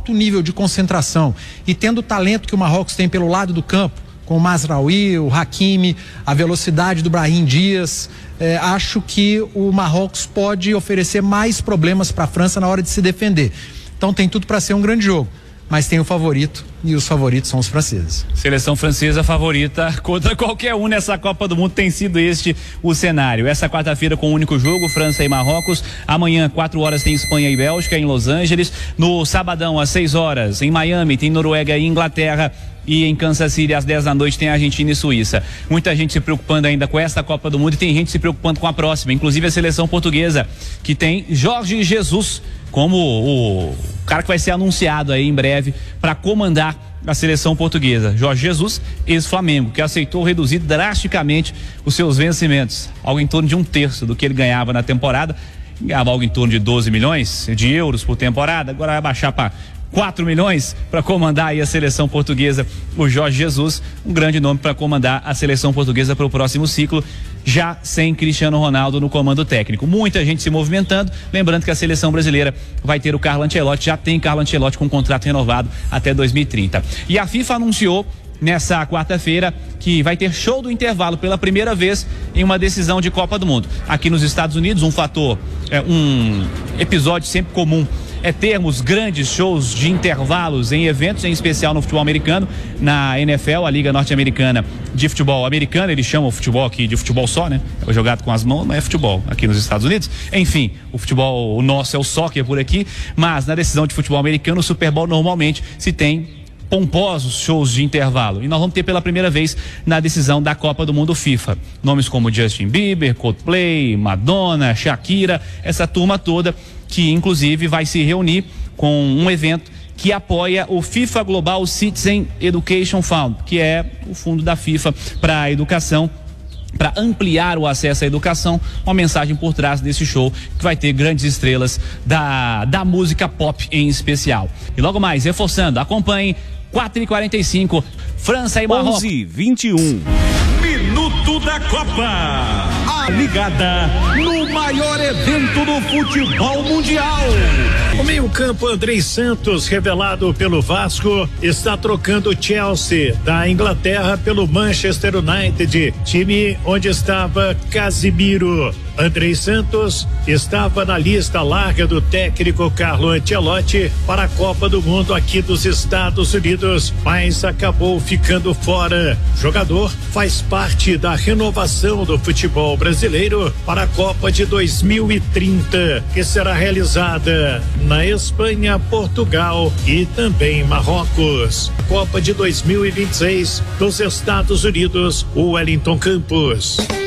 alto nível de concentração e tendo o talento que o Marrocos tem pelo lado do campo, com o Mazraoui, o Hakimi, a velocidade do Brahim Dias, acho que o Marrocos pode oferecer mais problemas para a França na hora de se defender. Então tem tudo para ser um grande jogo, mas tem o favorito e os favoritos são os franceses. Seleção francesa favorita contra qualquer um nessa Copa do Mundo, tem sido este o cenário. Essa quarta-feira com um único jogo, França e Marrocos. Amanhã, 4 horas, tem Espanha e Bélgica em Los Angeles. No sabadão, às 6 horas, em Miami, tem Noruega e Inglaterra. E em Kansas City, às 10 da noite, tem Argentina e Suíça. Muita gente se preocupando ainda com esta Copa do Mundo e tem gente se preocupando com a próxima, inclusive a seleção portuguesa, que tem Jorge Jesus como o cara que vai ser anunciado aí em breve para comandar a seleção portuguesa. Jorge Jesus, ex-Flamengo, que aceitou reduzir drasticamente os seus vencimentos, algo em torno de 1/3 do que ele ganhava na temporada. Ganhava algo em torno de 12 milhões de euros por temporada, agora vai baixar para 4 milhões para comandar aí a seleção portuguesa. O Jorge Jesus, um grande nome para comandar a seleção portuguesa para o próximo ciclo, já sem Cristiano Ronaldo no comando técnico. Muita gente se movimentando, lembrando que a seleção brasileira vai ter o Carlo Ancelotti, já tem Carlo Ancelotti com um contrato renovado até 2030. E a FIFA anunciou nessa quarta-feira que vai ter show do intervalo pela primeira vez em uma decisão de Copa do Mundo. Aqui nos Estados Unidos, um episódio sempre comum é termos grandes shows de intervalos em eventos, em especial no futebol americano. Na NFL, a Liga Norte-Americana de Futebol Americano, eles chamam o futebol aqui de futebol só, né? É jogado com as mãos, não é futebol aqui nos Estados Unidos. Enfim, o futebol, o nosso é o soccer por aqui, mas na decisão de futebol americano, o Super Bowl normalmente se tem pomposos shows de intervalo. E nós vamos ter pela primeira vez na decisão da Copa do Mundo FIFA. Nomes como Justin Bieber, Coldplay, Madonna, Shakira, essa turma toda que inclusive vai se reunir com um evento que apoia o FIFA Global Citizen Education Fund, que é o fundo da FIFA para a educação, para ampliar o acesso à educação. Uma mensagem por trás desse show que vai ter grandes estrelas da música pop em especial. E logo mais, reforçando, acompanhe 4h45, França e Marrocos. 11h21. Minuto da Copa. A ligada no maior evento do futebol mundial. O meio-campo Andrei Santos, revelado pelo Vasco, está trocando o Chelsea da Inglaterra pelo Manchester United, time onde estava Casemiro. Andrei Santos estava na lista larga do técnico Carlo Ancelotti para a Copa do Mundo aqui dos Estados Unidos, mas acabou ficando fora. O jogador faz parte da renovação do futebol brasileiro para a Copa de 2030, que será realizada na Espanha, Portugal e também Marrocos. Copa de 2026 dos Estados Unidos, Wellington Campos.